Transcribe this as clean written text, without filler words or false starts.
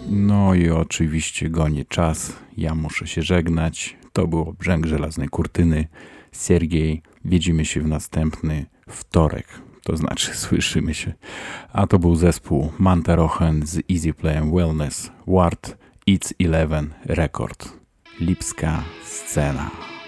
No i oczywiście goni czas. Ja muszę się żegnać. To było Brzęk Żelaznej Kurtyny. Siergiej, widzimy się w następny wtorek. To znaczy słyszymy się. A to był zespół Mantarochen z Easy Play Wellness. Ward It's 11 Record. Lipska scena.